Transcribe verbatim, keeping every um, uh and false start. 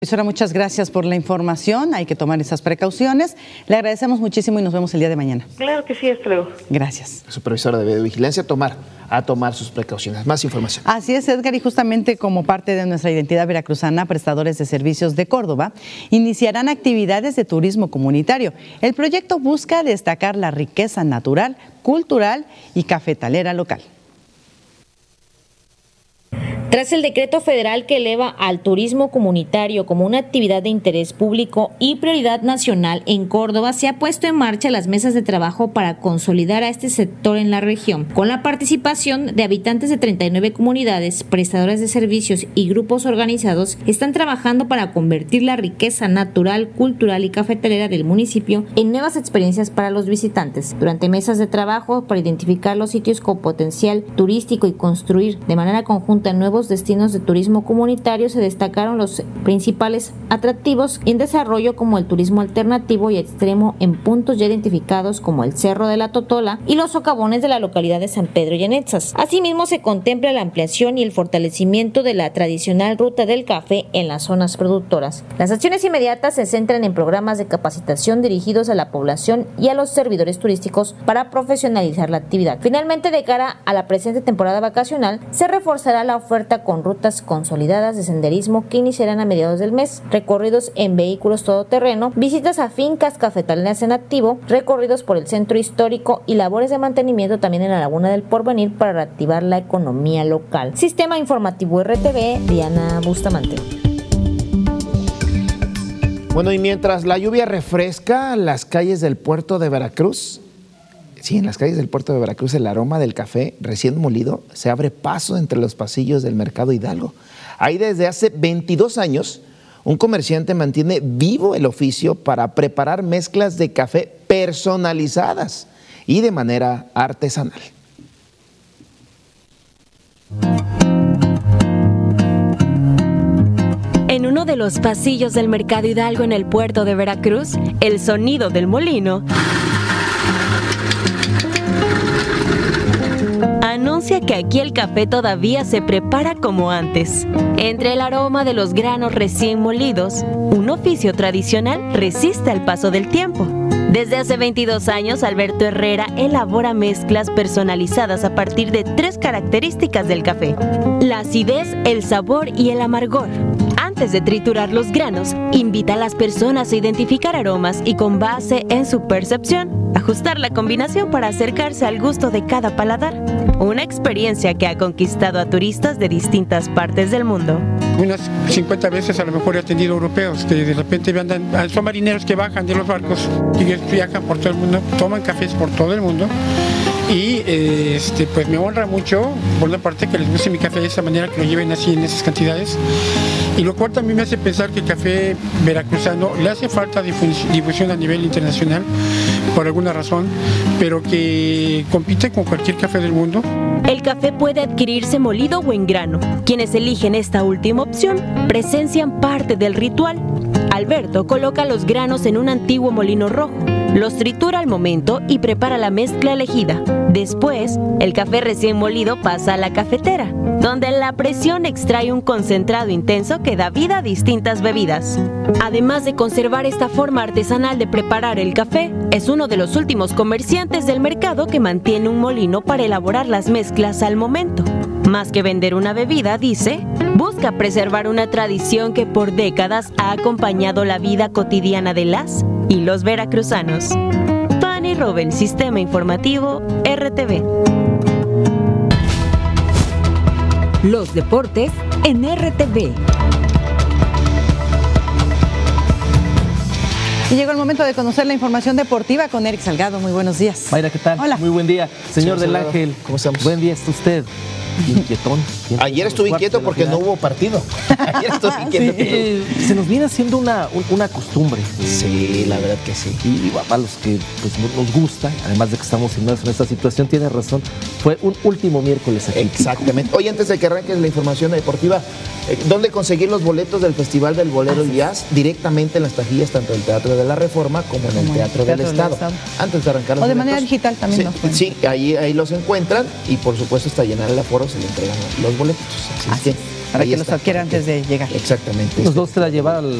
Profesora, muchas gracias por la información. Hay que tomar esas precauciones. Le agradecemos muchísimo y nos vemos el día de mañana. Claro que sí, hasta luego. Gracias. La supervisora de vigilancia tomar, a tomar sus precauciones. Más información. Así es, Edgar, y justamente como parte de nuestra identidad veracruzana, prestadores de servicios de Córdoba iniciarán actividades de turismo comunitario. El proyecto busca destacar la riqueza natural, cultural y cafetalera local. Tras el decreto federal que eleva al turismo comunitario como una actividad de interés público y prioridad nacional en Córdoba, se ha puesto en marcha las mesas de trabajo para consolidar a este sector en la región. Con la participación de habitantes de treinta y nueve comunidades, prestadores de servicios y grupos organizados, están trabajando para convertir la riqueza natural, cultural y cafetalera del municipio en nuevas experiencias para los visitantes. Durante mesas de trabajo para identificar los sitios con potencial turístico y construir de manera conjunta nuevos destinos de turismo comunitario, se destacaron los principales atractivos en desarrollo como el turismo alternativo y extremo en puntos ya identificados como el Cerro de la Totola y los socavones de la localidad de San Pedro Llanexas. Asimismo, se contempla la ampliación y el fortalecimiento de la tradicional ruta del café en las zonas productoras. Las acciones inmediatas se centran en programas de capacitación dirigidos a la población y a los servidores turísticos para profesionalizar la actividad. Finalmente, de cara a la presente temporada vacacional, se reforzará la oferta con rutas consolidadas de senderismo que iniciarán a mediados del mes, recorridos en vehículos todoterreno, visitas a fincas cafetaleras en activo, recorridos por el centro histórico y labores de mantenimiento también en la Laguna del Porvenir para reactivar la economía local. Sistema Informativo R T V, Diana Bustamante. Bueno, y mientras la lluvia refresca las calles del puerto de Veracruz, sí, en las calles del puerto de Veracruz, el aroma del café recién molido se abre paso entre los pasillos del Mercado Hidalgo. Ahí desde hace veintidós años, un comerciante mantiene vivo el oficio para preparar mezclas de café personalizadas y de manera artesanal. En uno de los pasillos del Mercado Hidalgo en el puerto de Veracruz, el sonido del molino anuncia que aquí el café todavía se prepara como antes. Entre el aroma de los granos recién molidos, un oficio tradicional resiste al paso del tiempo. Desde hace veintidós años, Alberto Herrera elabora mezclas personalizadas a partir de tres características del café: la acidez, el sabor y el amargor. Antes de triturar los granos, invita a las personas a identificar aromas y, con base en su percepción, ajustar la combinación para acercarse al gusto de cada paladar. Una experiencia que ha conquistado a turistas de distintas partes del mundo. Unas cincuenta veces a lo mejor he atendido europeos que de repente andan, son marineros que bajan de los barcos y que viajan por todo el mundo, toman cafés por todo el mundo. Y eh, este, pues me honra mucho, por una parte, que les guste mi café de esa manera, que lo lleven así en esas cantidades. Y lo cual también me hace pensar que el café veracruzano le hace falta difusión a nivel internacional, por alguna razón, pero que compite con cualquier café del mundo. El café puede adquirirse molido o en grano. Quienes eligen esta última opción presencian parte del ritual. Alberto coloca los granos en un antiguo molino rojo, los tritura al momento y prepara la mezcla elegida. Después, el café recién molido pasa a la cafetera, donde la presión extrae un concentrado intenso que da vida a distintas bebidas. Además de conservar esta forma artesanal de preparar el café, es uno de los últimos comerciantes del mercado que mantiene un molino para elaborar las mezclas al momento. Más que vender una bebida, dice, busca preservar una tradición que por décadas ha acompañado la vida cotidiana de las y los veracruzanos. Fanny Robel, Sistema Informativo R T V. Los deportes en R T V. Y llegó el momento de conocer la información deportiva con Eric Salgado. Muy buenos días. Mayra, ¿qué tal? Hola. Muy buen día. Señor, Señor del Salgado, Ángel, ¿cómo estamos? Buen día, ¿está usted? Inquietón. Ayer estuve inquieto porque no hubo partido. Ayer estuve inquieto. Sí, eh, se nos viene haciendo una, una costumbre. Sí, la verdad que sí. Y para los que pues, nos gusta, además de que estamos inmersos en esta situación, tiene razón, fue un último miércoles aquí. Exactamente. Oye, antes de que arranques la información deportiva, ¿dónde conseguir los boletos del Festival del Bolero y Jazz? Directamente en las taquillas, tanto del Teatro de la Reforma como en el Como Teatro, el Teatro del, del Estado. Estado. Antes de arrancar los O de boletos, manera digital también sí, los pueden. Sí, ahí, ahí los encuentran y por supuesto hasta llenar el aforo se le entregan los boletitos. Así, Así es que para Ahí que los está. adquiera antes de llegar. Exactamente. Nos gusta llevar al